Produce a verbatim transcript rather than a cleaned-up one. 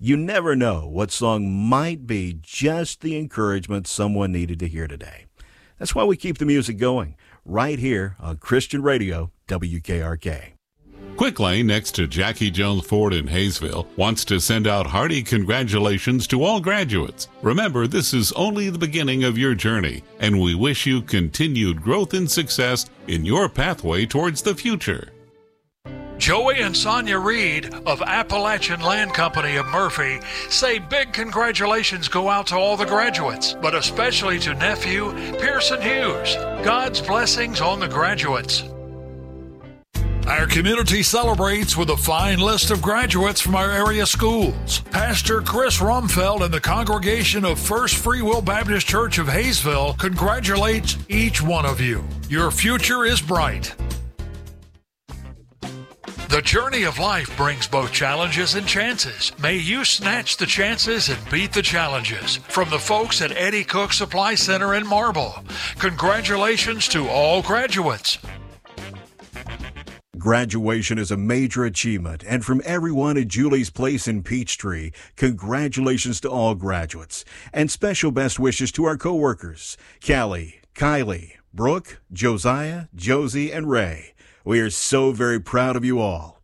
You never know what song might be just the encouragement someone needed to hear today. That's why we keep the music going right here on Christian Radio, W K R K. Quick Lane, next to Jackie Jones Ford in Hayesville, wants to send out hearty congratulations to all graduates. Remember, this is only the beginning of your journey, and we wish you continued growth and success in your pathway towards the future. Joey and Sonia Reed of Appalachian Land Company of Murphy say big congratulations go out to all the graduates, but especially to nephew Pearson Hughes. God's blessings on the graduates. Our community celebrates with a fine list of graduates from our area schools. Pastor Chris Rumfeld and the congregation of First Free Will Baptist Church of Hayesville congratulates each one of you. Your future is bright. The journey of life brings both challenges and chances. May you snatch the chances and beat the challenges. From the folks at Eddie Cook Supply Center in Marble, congratulations to all graduates. Graduation is a major achievement, and from everyone at Julie's Place in Peachtree, congratulations to all graduates. And special best wishes to our coworkers, Callie, Kylie, Brooke, Josiah, Josie, and Ray. We are so very proud of you all.